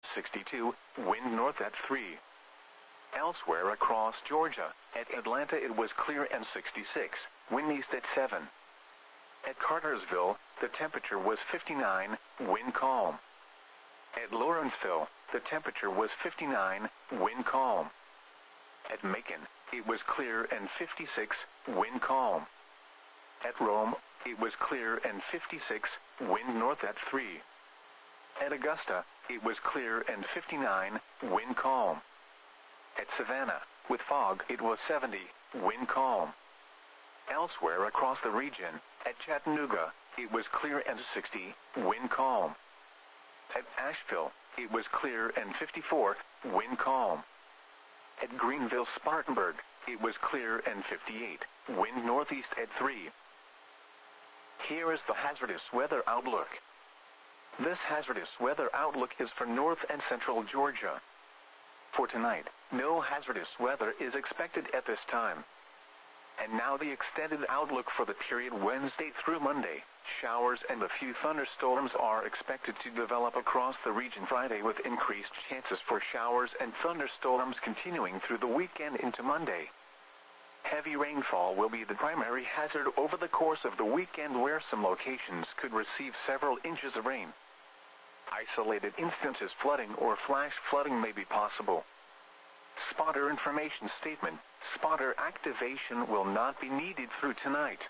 62, wind north at 3. Elsewhere across Georgia, at Atlanta it was clear and 66, wind east at 7. At Cartersville, the temperature was 59, wind calm. At Lawrenceville, the temperature was 59, wind calm. At Macon, it was clear and 56, wind calm. At Rome, it was clear and 56, wind north at 3. At Augusta, it was clear and 59, wind calm. At Savannah, with fog, it was 70, wind calm. Elsewhere across the region, at Chattanooga, it was clear and 60, wind calm. At Asheville, it was clear and 54, wind calm. At Greenville-Spartanburg, it was clear and 58, wind northeast at 3. Here is the hazardous weather outlook. This hazardous weather outlook is for north and central Georgia. For tonight, no hazardous weather is expected at this time. And now the extended outlook for the period Wednesday through Monday. Showers and a few thunderstorms are expected to develop across the region Friday, with increased chances for showers and thunderstorms continuing through the weekend into Monday. Heavy rainfall will be the primary hazard over the course of the weekend, where some locations could receive several inches of rain. Isolated instances flooding or flash flooding may be possible. Spotter information statement: spotter activation will not be needed through tonight.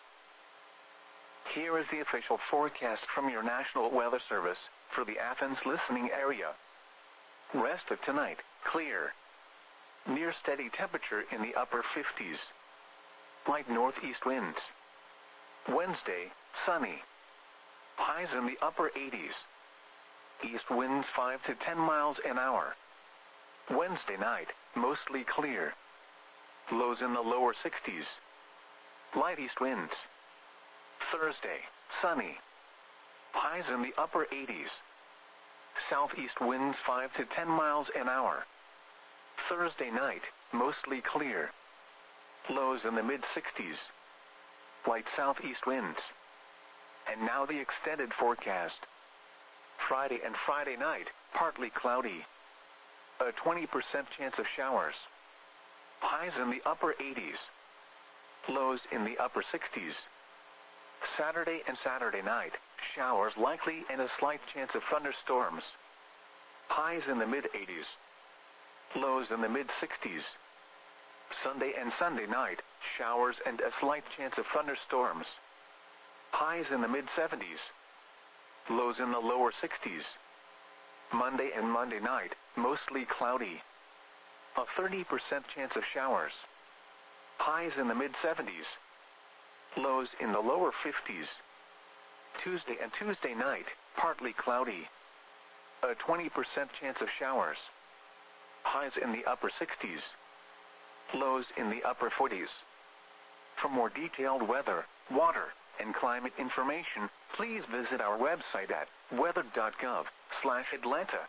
Here is the official forecast from your National Weather Service for the Athens listening area. Rest of tonight, clear. Near steady temperature in the upper 50s. Light northeast winds. Wednesday, sunny. Highs in the upper 80s. East winds 5 to 10 miles an hour. Wednesday night, mostly clear. Lows in the lower 60s. Light east winds. Thursday, sunny. Highs in the upper 80s. Southeast winds 5 to 10 miles an hour. Thursday night, mostly clear. Lows in the mid-60s. Light southeast winds. And now the extended forecast. Friday and Friday night, partly cloudy. A 20% chance of showers. Highs in the upper 80s. Lows in the upper 60s. Saturday and Saturday night, showers likely and a slight chance of thunderstorms. Highs in the mid-80s. Lows in the mid-60s. Sunday and Sunday night, showers and a slight chance of thunderstorms. Highs in the mid-70s. Lows in the lower 60s. Monday and Monday night, mostly cloudy. A 30% chance of showers. Highs in the mid-70s. Lows in the lower 50s. Tuesday and Tuesday night, partly cloudy. A 20% chance of showers. Highs in the upper 60s. Lows in the upper 40s. For more detailed weather, water, and climate information, please visit our website at weather.gov/Atlanta.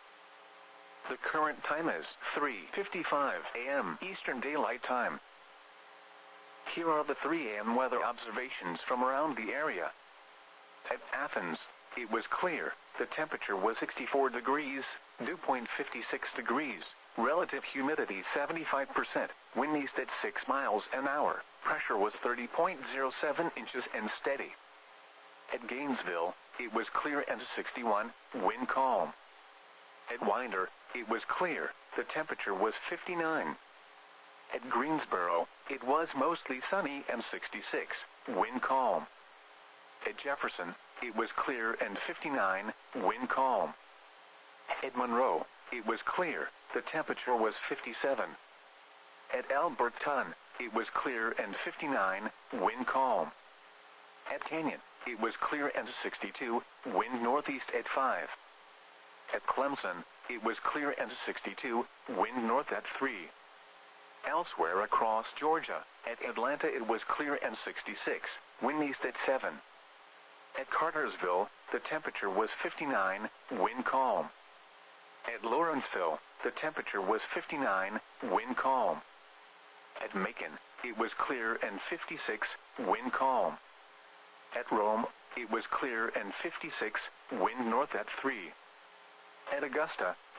The current time is 3:55 a.m. Eastern Daylight Time. Here are the 3 a.m. weather observations from around the area. At Athens, it was clear. The temperature was 64 degrees, dew point 56 degrees, relative humidity 75%, wind east at 6 miles an hour, pressure was 30.07 inches and steady. At Gainesville, it was clear and 61, wind calm. At Winder, it was clear, the temperature was 59. At Greensboro, it was mostly sunny and 66, wind calm. At Jefferson, it was clear and 59, wind calm. At Monroe, it was clear, the temperature was 57. At Alberton, it was clear and 59, wind calm. At Canyon, it was clear and 62, wind northeast at 5. At Clemson, it was clear and 62, wind north at 3. Elsewhere across Georgia, at Atlanta it was clear and 66, wind east at 7. At Cartersville, the temperature was 59, wind calm. At Lawrenceville, the temperature was 59, wind calm. At Macon, it was clear and 56, wind calm. At Rome, it was clear and 56, wind north at 3. At Augusta,